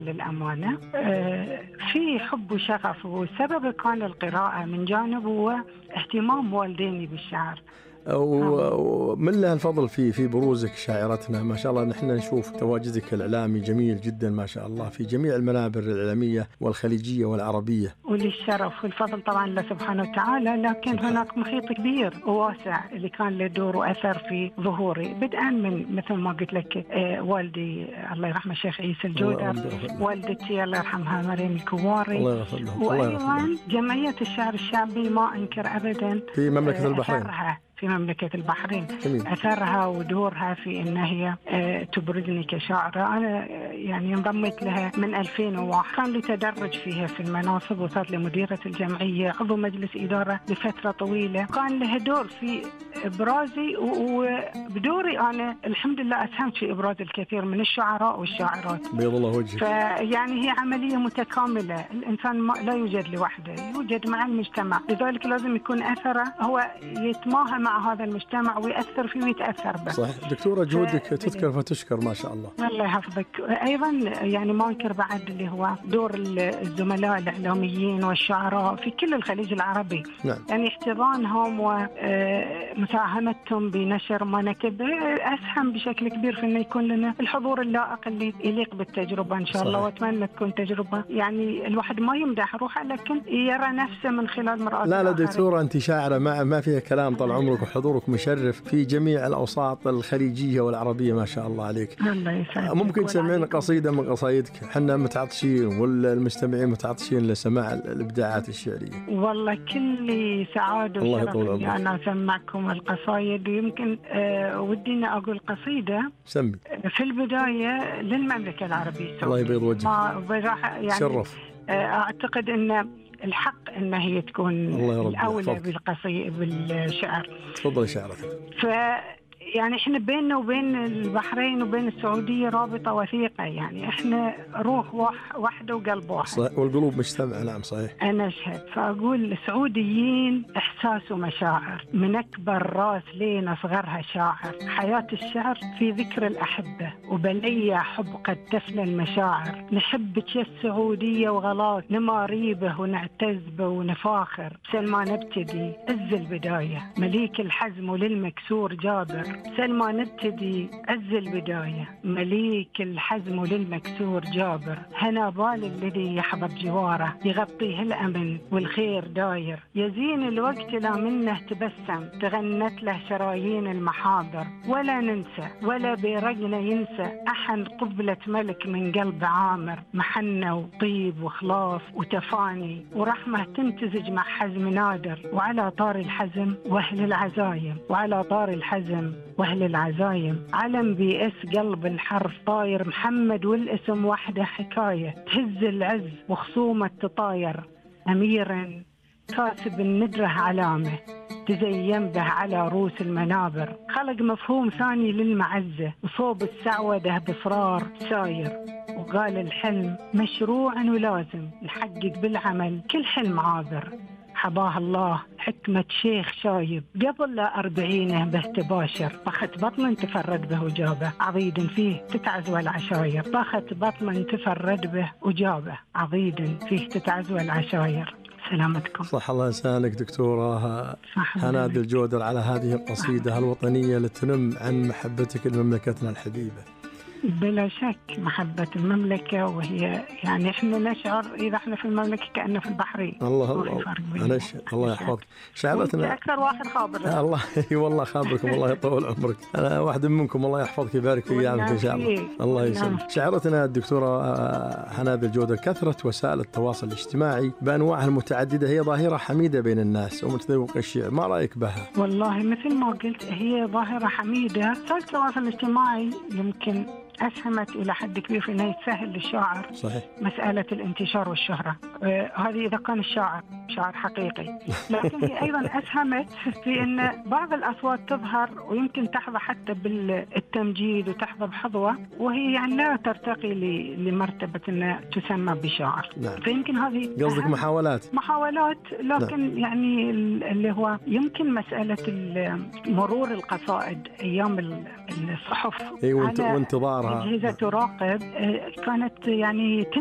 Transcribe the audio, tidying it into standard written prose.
للأمانة في حب وشغف، والسبب كان القراءة من جانب واهتمام والديني بالشعر. ومن له الفضل في بروزك شاعرتنا ما شاء الله. نحن نشوف تواجدك الإعلامي جميل جدا ما شاء الله في جميع المنابر الإعلامية والخليجية والعربية. وللشرف والفضل طبعا الله سبحانه وتعالى، لكن هناك محيط كبير وواسع اللي كان له دور وأثر في ظهوري، بدءا من مثل ما قلت لك والدي الله يرحمه الشيخ عيسى الجودر، والدتي الله يرحمها مريم الكواري، الله يغفر لهم، وأيضا جمعية الشعر الشعبي ما أنكر أبدا في مملكة البحرين. في مملكة البحرين جميل. أثرها ودورها في أن هي تبرزني كشاعرة. أنا يعني انضميت لها من 2001، كان لي تدرج فيها في المناصب، وصلت لمديرة الجمعية، عضو مجلس إدارة لفترة طويلة، كان لها دور في إبرازي، وبدوري أنا الحمد لله أسهمت في إبراز الكثير من الشعراء والشاعرات. بيض الله وجهك. فيعني هي عملية متكاملة، الإنسان لا يوجد لوحده، يوجد مع المجتمع، لذلك لازم يكون أثره هو يتماهى مع هذا المجتمع ويأثر فيه ويتأثر به. صحيح دكتورة، جهودك تذكر فتشكر ما شاء الله. الله يحفظك. أيضا يعني ما أنكر بعد اللي هو دور الزملاء الإعلاميين والشعراء في كل الخليج العربي. نعم. يعني احتضانهم ومساهمتهم بنشر ما نكتب أسهم بشكل كبير في أنه يكون لنا الحضور اللائق اللي يليق بالتجربة إن شاء الله. وأتمنى تكون تجربة يعني الواحد ما يمدح روحه لكن يرى نفسه من خلال مرآة. لا دكتورة، أنت شاعرة ما فيها كلام طال عمرك، وحضورك مشرف في جميع الأوساط الخليجية والعربية ما شاء الله عليك. الله يسعدك. ممكن تسمعين قصيدة من قصايدك؟ حنا متعطشين والمستمعين متعطشين لسماع الإبداعات الشعرية. والله كل سعادة وشرف إني أنا أسمعكم القصايد، ويمكن ودينا أقول قصيدة سمي في البداية للمملكة العربية السعودية. الله يبيض وجهك. يعني شرف. أعتقد أن الحق أن هي تكون الأولى بالشعر. تفضل شعرتك. يعني احنا بيننا وبين البحرين وبين السعودية رابطة وثيقة، يعني احنا روح واحدة وقلب واحد. صحيح، والقلوب مجتمعة. نعم صحيح. أنا أشهد. فأقول السعوديين إحساس ومشاعر، من أكبر راس لين أصغرها شاعر، حياة الشعر في ذكر الأحبة، وبلية حب قد تفنى المشاعر، نحبك يا السعودية وغلاك نماريبه ونعتز به ونفاخر، سلما نبتدي عز البداية مليك الحزم وللمكسور جابر، سلما نبتدي عز البداية مليك الحزم وللمكسور جابر، هنا بال الذي يحضر جواره يغطيه الأمن والخير داير، يزين الوقت لا منه تبسم تغنت له شرايين المحاضر، ولا ننسى ولا بيرقنا ينسى أحن قبلة ملك من قلب عامر، محنة وطيب وخلاص وتفاني ورحمة تمتزج مع حزم نادر، وعلى طار الحزم وأهل العزايم، وعلى طار الحزم وأهل العزايم، علم بيأس قلب الحرف طاير محمد، والاسم وحده حكاية تهز العز وخصومة تطاير، أميرا كاسب الندرة علامة تزين به على رؤوس المنابر، خلق مفهوم ثاني للمعزة وصوب السعودة بإصرار ساير، وقال الحلم مشروع ولازم نحقق بالعمل كل حلم عابر، حباه الله حكمة شيخ شايب قبل لا 40 به تباشر، طخت بطل تفرد به وجابه عضيد فيه تتعزوى العشاير، طخت بطل تفرد به وجابه عضيد فيه تتعزوى العشاير. سلامتكم. صح الله لسانك دكتورة هنادي الجودر على هذه القصيدة الوطنية لتنم عن محبتك لمملكتنا الحبيبة. بلا شك محبة المملكة، وهي يعني احنا نشعر إذا احنا في المملكة كأنه في البحرين. الله الله يحفظك. شعرتنا أكثر واحد خابر. الله والله خابركم، الله يطول عمرك. أنا واحد منكم، الله يحفظك ويبارك في أيامك إن شاء الله. الله يسلمك. شعرتنا الدكتورة هنادي الجودر، كثرة وسائل التواصل الاجتماعي بأنواعها المتعددة هي ظاهرة حميدة بين الناس ومتذوق الشعر، ما رأيك بها؟ والله مثل ما قلت هي ظاهرة حميدة. وسائل التواصل الاجتماعي يمكن أسهمت إلى حد كبير في أنه يسهل للشاعر صحيح مسألة الانتشار والشهرة، هذه إذا كان الشاعر شاعر حقيقي، لكن هي أيضا أسهمت في أن بعض الأصوات تظهر ويمكن تحظى حتى بالتمجيد وتحظى بحظوة، وهي يعني لا ترتقي لمرتبة أن تسمى بشاعر. نعم. فيمكن هذه قصدك محاولات، لكن نعم. يعني اللي هو يمكن مسألة مرور القصائد أيام الصحف وانتظار أثارها. أجهزة تراقب كانت يعني